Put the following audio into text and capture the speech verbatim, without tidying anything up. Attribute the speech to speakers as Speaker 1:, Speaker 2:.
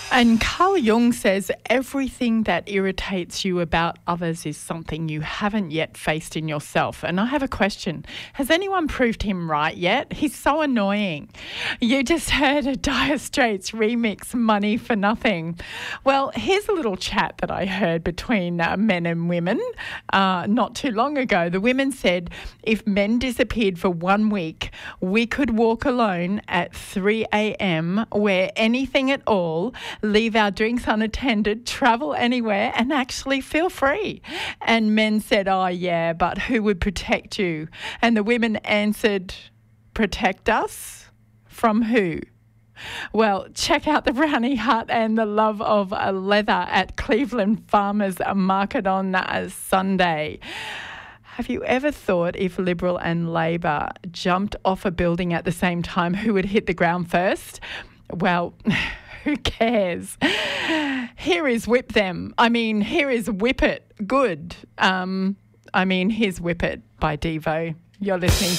Speaker 1: And Carl Jung says everything that irritates you about others is something you haven't yet faced in yourself. And I have a question. Has anyone proved him right yet? He's so annoying. You just heard a Dire Straits remix, Money for Nothing. Well, here's a little chat that I heard between uh, men and women uh, not too long ago. The women said if men disappeared for one week, we could walk alone at three a.m., wear anything at all, leave our drinks unattended, travel anywhere and actually feel free. And men said, oh, yeah, but who would protect you? And the women answered, protect us? From who? Well, check out the Brownie Hut and the love of leather at Cleveland Farmers Market on uh, Sunday. Have you ever thought if Liberal and Labor jumped off a building at the same time, who would hit the ground first? Well, who cares? Here is Whip Them. I mean, here is Whip It Good. Um, I mean, here's Whip It by Devo. You're listening